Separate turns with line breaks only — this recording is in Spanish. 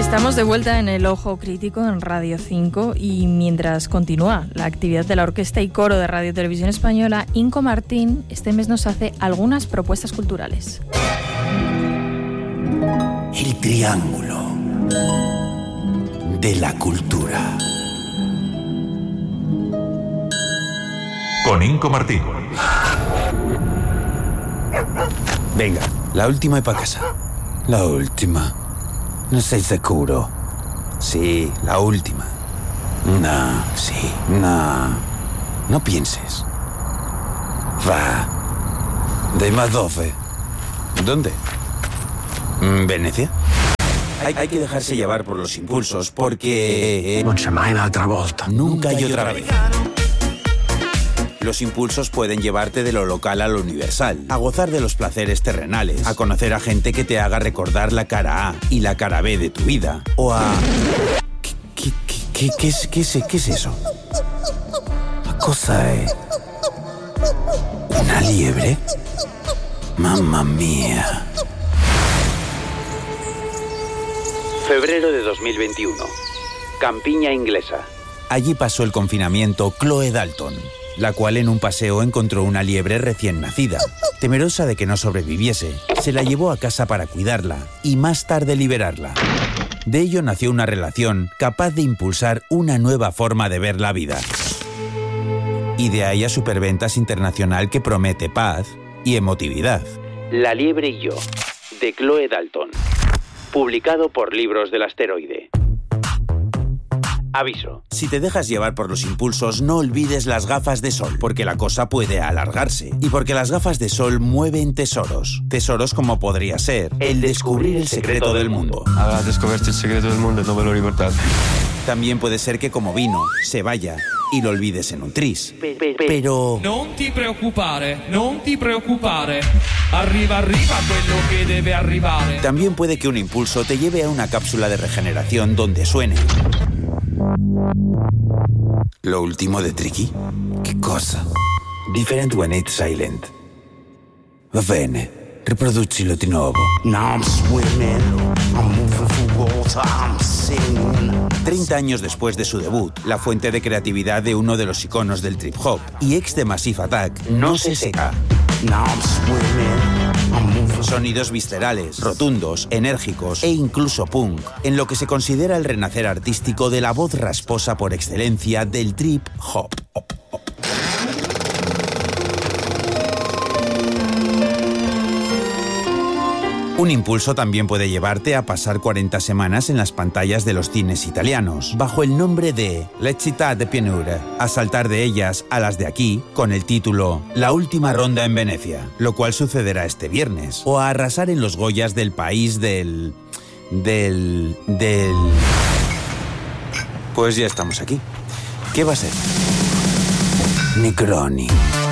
Estamos de vuelta en el Ojo Crítico en Radio 5 y mientras continúa la actividad de la Orquesta y Coro de Radio Televisión Española, Inco Martín este mes nos hace algunas propuestas culturales.
El triángulo de la cultura.
Con Inco Martín.
Venga, la última y pa' casa. La última. No estoy seguro. Sí, la última. No, sí, no. No pienses. Va. Dai más 12. ¿Dónde? ¿Venecia? Hay que dejarse llevar por los impulsos porque...
Non c'è mai un'altra volta.
Nunca hay otra vez. Los impulsos pueden llevarte de lo local a lo universal, a gozar de los placeres terrenales, a conocer a gente que te haga recordar la cara A y la cara B de tu vida, o a... ¿Qué es eso? ¿Qué cosa es? ¿Una liebre? ¡Mamma mía!
Febrero de 2021. Campiña inglesa.
Allí pasó el confinamiento Chloe Dalton, la cual en un paseo encontró una liebre recién nacida. Temerosa de que no sobreviviese, se la llevó a casa para cuidarla y más tarde liberarla. De ello nació una relación capaz de impulsar una nueva forma de ver la vida. Y de ahí a Superventas Internacional que promete paz y emotividad.
La liebre y yo, de Chloe Dalton. Publicado por Libros del Asteroide. Aviso.
Si te dejas llevar por los impulsos, no olvides las gafas de sol, porque la cosa puede alargarse. Y porque las gafas de sol mueven tesoros. Tesoros como podría ser el descubrir el secreto del mundo.
Habrás descubierto el secreto del mundo, no me lo ricordate.
También puede ser que como vino, se vaya y lo olvides en un tris. Pero...
Non ti preoccupare. Arriva quello che deve arrivare.
También puede que un impulso te lleve a una cápsula de regeneración donde suene... Lo último de Tricky? ¿Qué cosa? Different when it's silent. Va bene, riproducilo di nuovo.
Now I'm swimming, I'm moving through water, I'm singing.
30 años después de su debut, la fuente de creatividad de uno de los iconos del trip hop y ex de Massive Attack no se seca.
Now I'm swimming, I'm moving.
Sonidos viscerales, rotundos, enérgicos e incluso punk, en lo que se considera el renacer artístico de la voz rasposa por excelencia del trip hop. Un impulso también puede llevarte a pasar 40 semanas en las pantallas de los cines italianos, bajo el nombre de Le città de pianura, a saltar de ellas a las de aquí con el título La última ronda en Venecia, lo cual sucederá este viernes, o a arrasar en los Goyas del país del... Pues ya estamos aquí. ¿Qué va a ser? Negroni.